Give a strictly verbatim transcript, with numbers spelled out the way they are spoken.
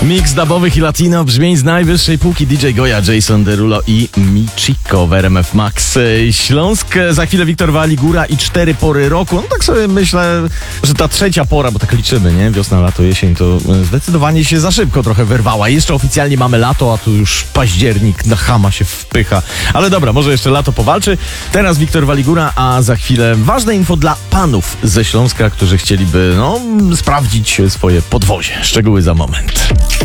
Mix dubowych i latino brzmień z najwyższej półki. D J Goja, Jason Derulo i Michiko w R M F Max. Śląsk, za chwilę Wiktor Waligura i cztery pory roku. No tak sobie myślę, że ta trzecia pora, bo tak liczymy, nie? Wiosna, lato, jesień, to zdecydowanie się za szybko trochę wyrwała. Jeszcze oficjalnie mamy lato, a tu już październik na chama się wpycha. Ale dobra, może jeszcze lato powalczy. Teraz Wiktor Waligura, a za chwilę ważne info dla panów ze Śląska, którzy chcieliby, no, sprawdzić swoje podwozie. Szczegóły za moment.